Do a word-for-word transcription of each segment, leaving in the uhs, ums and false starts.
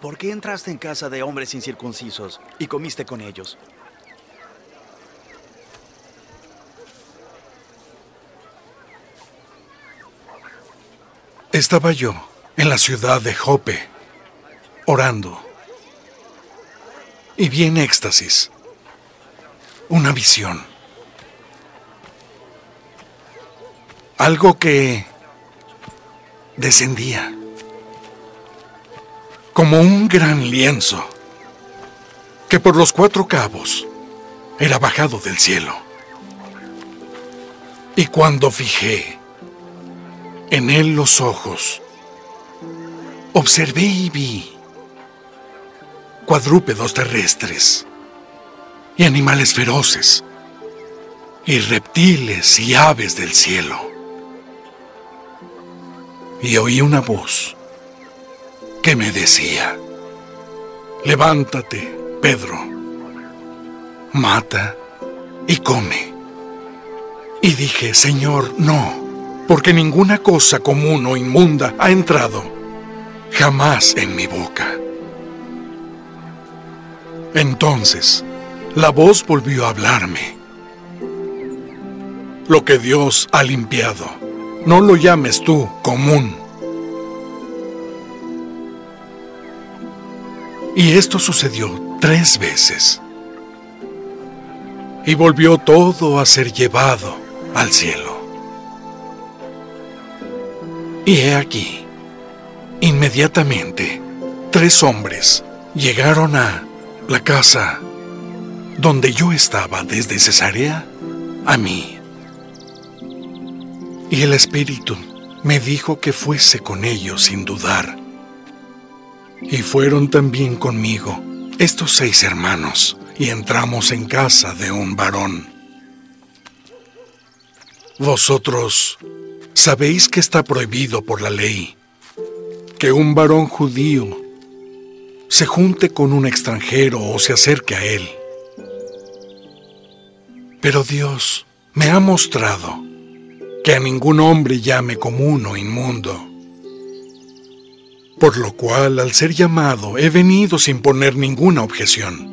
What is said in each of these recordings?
¿por qué entraste en casa de hombres incircuncisos y comiste con ellos? Estaba yo en la ciudad de Jope, orando, y vi en éxtasis una visión. Algo que descendía como un gran lienzo que por los cuatro cabos era bajado del cielo. Y cuando fijé en él los ojos, observé y vi cuadrúpedos terrestres y animales feroces y reptiles y aves del cielo. Y oí una voz que me decía: levántate, Pedro, mata y come. Y dije: Señor, no, porque ninguna cosa común o inmunda ha entrado jamás en mi boca. Entonces la voz volvió a hablarme: lo que Dios ha limpiado, no lo llames tú común. Y esto sucedió tres veces. Y volvió todo a ser llevado al cielo. Y he aquí, inmediatamente, tres hombres llegaron a la casa donde yo estaba desde Cesarea a mí. Y el Espíritu me dijo que fuese con ellos sin dudar. Y fueron también conmigo estos seis hermanos, y entramos en casa de un varón. Vosotros sabéis que está prohibido por la ley que un varón judío se junte con un extranjero o se acerque a él. Pero Dios me ha mostrado que a ningún hombre llame común o inmundo. Por lo cual, al ser llamado, he venido sin poner ninguna objeción.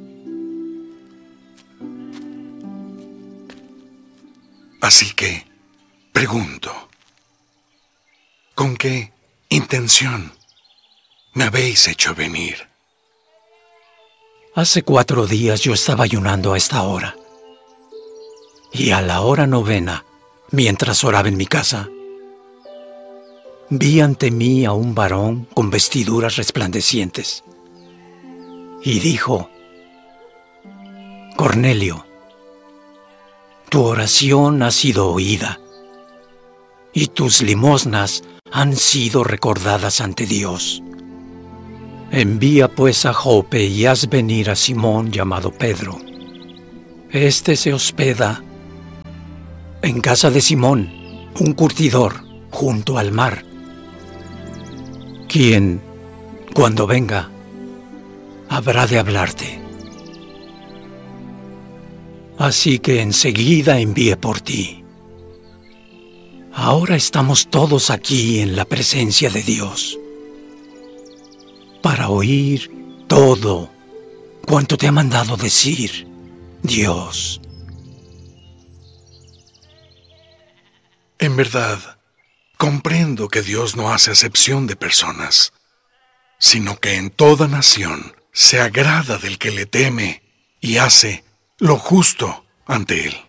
Así que, pregunto, ¿con qué intención me habéis hecho venir? Hace cuatro días yo estaba ayunando a esta hora. Y a la hora novena, mientras oraba en mi casa, vi ante mí a un varón con vestiduras resplandecientes. Y dijo: Cornelio, tu oración ha sido oída, y tus limosnas han sido recordadas ante Dios. Envía pues a Jope y haz venir a Simón llamado Pedro. Este se hospeda en casa de Simón, un curtidor, junto al mar, quien, cuando venga, habrá de hablarte. Así que enseguida envié por ti. Ahora estamos todos aquí en la presencia de Dios para oír todo cuanto te ha mandado decir Dios. En verdad, comprendo que Dios no hace acepción de personas, sino que en toda nación se agrada del que le teme y hace lo justo ante él.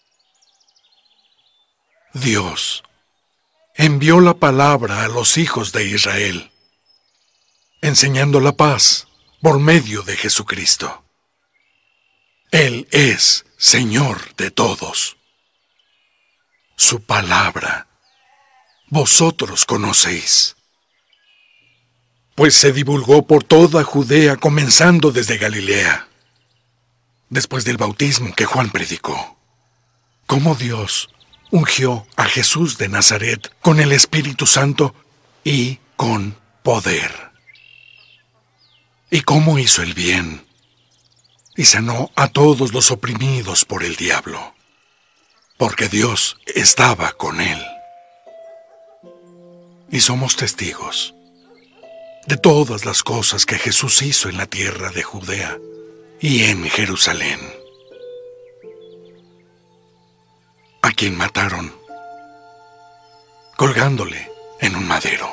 Dios envió la palabra a los hijos de Israel, enseñando la paz por medio de Jesucristo. Él es Señor de todos. Su palabra vosotros conocéis, pues se divulgó por toda Judea, comenzando desde Galilea, después del bautismo que Juan predicó, cómo Dios ungió a Jesús de Nazaret con el Espíritu Santo y con poder, y cómo hizo el bien y sanó a todos los oprimidos por el diablo, porque Dios estaba con él. Y somos testigos de todas las cosas que Jesús hizo en la tierra de Judea y en Jerusalén, a quien mataron colgándole en un madero.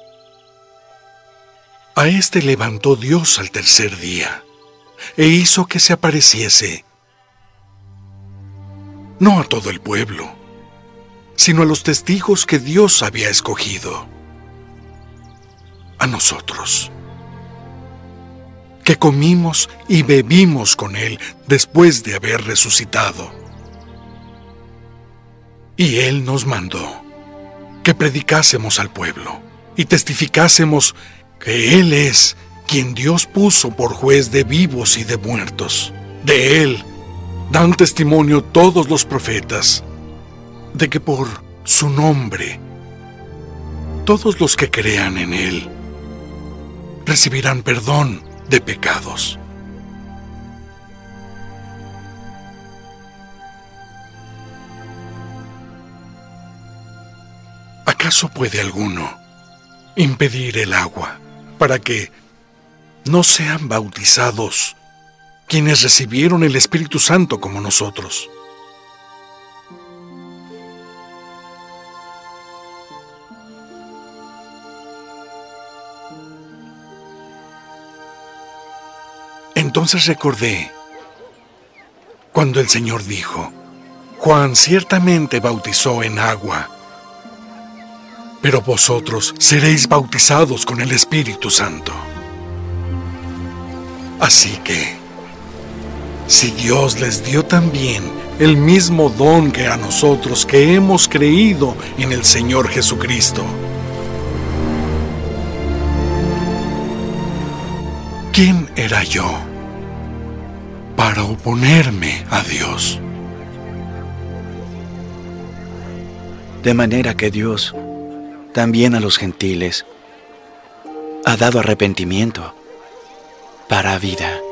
A éste levantó Dios al tercer día e hizo que se apareciese no a todo el pueblo, sino a los testigos que Dios había escogido, a nosotros, que comimos y bebimos con Él después de haber resucitado. Y Él nos mandó que predicásemos al pueblo y testificásemos que Él es quien Dios puso por juez de vivos y de muertos. De Él dan testimonio todos los profetas, de que por su nombre todos los que crean en Él recibirán perdón de pecados. ¿Acaso puede alguno impedir el agua para que no sean bautizados quienes recibieron el Espíritu Santo como nosotros? Entonces recordé cuando el Señor dijo: Juan ciertamente bautizó en agua, pero vosotros seréis bautizados con el Espíritu Santo. Así que, si Dios les dio también el mismo don que a nosotros que hemos creído en el Señor Jesucristo, ¿quién era yo para oponerme a Dios? De manera que Dios también a los gentiles ha dado arrepentimiento para vida.